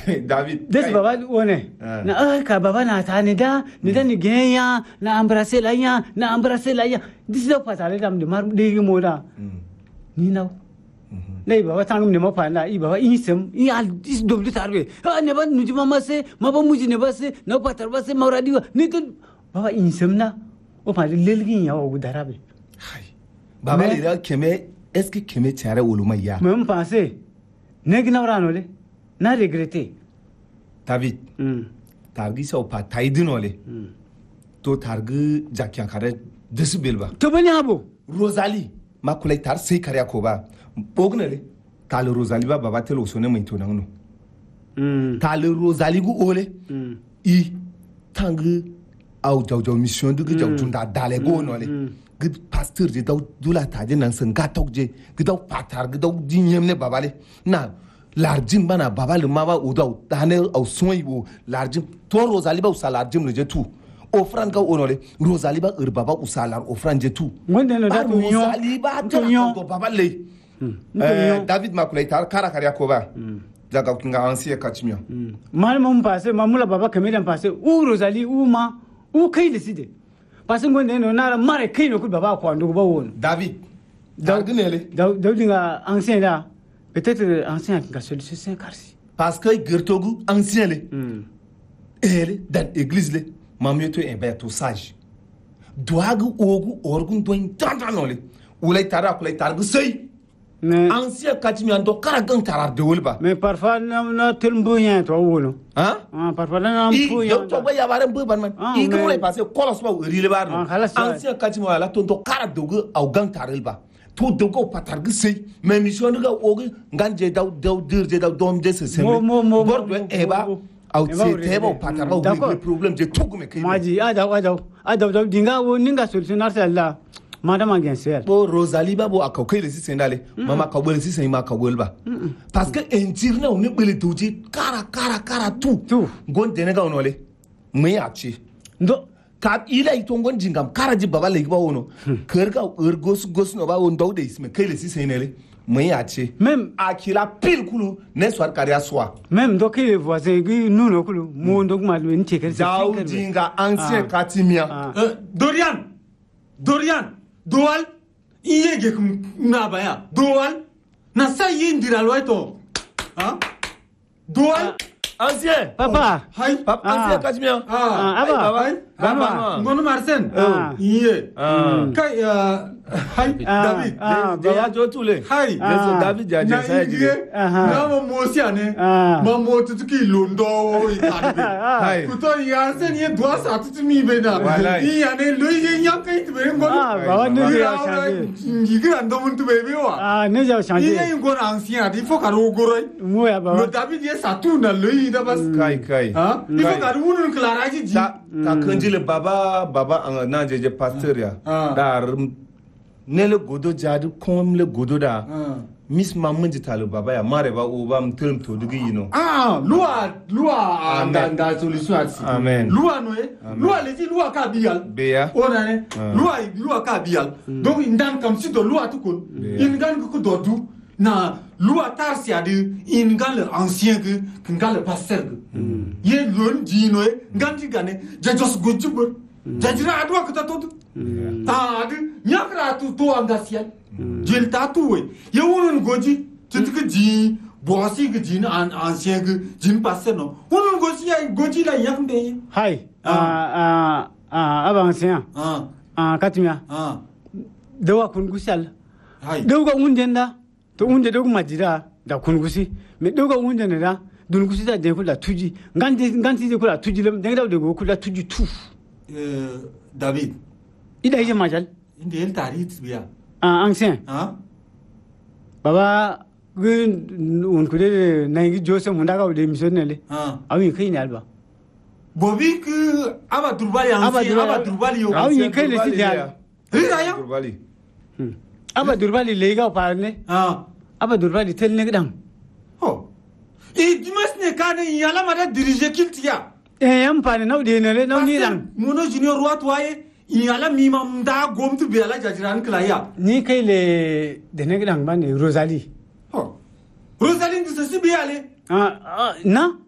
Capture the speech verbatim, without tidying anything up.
David. Des baba one. Na ah ka baba na ta ni da ni da ni genya na embrasser la ya na embrasser la ya. Dis da patale dam de mar de gi moda. Ni naw. Nei baba tangum ne ma fa na i baba i sem i al dis dobli tarbe. Ah ne ba nu ji mama se ma ba muji ne ba se na patar ba se mauradi ni to baba i sem na o fa lelgi ya o darabe. Hai. Baba le da keme est-ce que keme tiare oluma ya? Même penser. Ne gi nawrano le. Na regretter. David. Mm. Targi sa o pa taidino le. To targi jakyan kare desibel ba. To bani habo. Rosalie ma kulai tar sai kare ko ba. Bognale tal Rosalie ba baba telo sone mai to nangno. Mm. Tal Rosalie gu ole. Mm. I tangi au jaw jaw mission du jaw tunda dale go no le. Gid pasteur je daw dula ta je nan san gatok je gidaw patar gidaw dinyem ne babale na larjim bana babale maba udaw tane au soyibo larjim to Rosalie ba usalarjim le je tu offrande ka onole Rosalie ba ur baba usalar offrande je tu Ngonde no da to nyo. Rosalie ba to to babale eh David makulay tar kara kara ko ba daga kinga ansiye kachimia mal mom passé mamula baba kamela passé ou Rosalie ou ma ou kai décider parce que ngonde no na mare kai no ku baba ko ando ba won David dargnele daw daw dinga ancien là peut-être ancien qui a solution c'est karsi parce que gertogu ancien le ele dan église le mamieto en beto sage doagu ogu orgun doin tantanole ulay tara kulay targu sey mais ancien katimi ando karagan tarar de wolba mais parfois na na telmbo yen to wono hein ah parfois na mpo yen to ba ya bare mbo ban man i ko lay passer kolos ba rile bar ancien katimi wala to to karag dogu au gang tarelba to dogo patargu sey mais mission ga ogu nganje daw daw dirje daw dom je se sem bordo eba au tebo patarba o problème je tout me kay maji ada ada ada daw dinga wo ninga solution arsala madame Agencer. Bo Rosalie ba bo akaukai le sisen dale mama kawel sisen ma kawel ba parce que entirna on ne bele touji kara kara kara tout tout gon denega onole me achi ndo ka ila itongon jingam kara ji baba le ba wono kerga ergos gos no ba on dawde isme kai le sisen nele me achi même akila pile kulu ne soir karia soir même donc les voisins qui nous no kulu mo ndok ma le nti ker daw jinga ancien katimia Dorian Dorian Doal iyege kum na baya Doal na sa yindira loito hein Doal ancien papa hay papa ancien katimia ah aba baba ngono Marcel iye kai hay David de ya jotule hay David ya je sa ji na mo mosiane ma mo tutuki londo ikaribe hay kuto Marcel ye doa sa tutumi bena iyane loye nyakai tbe ngono ah baba ne ya changer ngigira ndo muntu bebe wa ah ne ya changer iye ngono ancien il faut ka ro goroi mo ya baba le David ye sa tu na loyi da bas kai kai hein il faut ka wunun clara ji ta ta kanjile baba baba na je je pasteur ya dar nele godo jadu kom le godo da miss mamman jitalo baba ya mare ba o ba mtelm to dugi yino ah loi loi anda anda solution ati amen loi no e loi le dit loi ka bial beya ona ne loi loi ka bial donc ndan kam si do loi to kon ingan ko do du na loi tar si adi ingan le ancien que ngan le pasteur ye lon di no e ngan di gane je just go jubur jajira adwa ko to ah adi nyakra tu to angasian jil tatu we ye wonun goji titika ji bosi ge jin an ancien ge jin passer no wonun goji ya goji la yakmbe hay ah ah aba ancien ah ah katimia ah dawa kun gusal hay dawa undenda to unde dawa majira da kun gusi me dawa undenda da dun gusi da de kula tuji nganti nganti de kula tuji lam de dawa de kula tuji tu euh David ida je majal inde el tarit biya ah ancien ah baba gun un kude na ngi jose mun daga de mission nele ah awi kai ne alba bobi que aba turbali ancien aba turbali yo awi kai le ti dia ira ya turbali aba durbali le ga parne ah aba durbali tel ne gidan oh e dimas ne kane yala mara diriger kiltia eh yam pane na de ne na ni dan mono junior ruat waye yala mi mam da gomtu be ala jajiran klaya ni kai le de ne gidan bane Rosalie oh Rosalie de se sibi ale ah na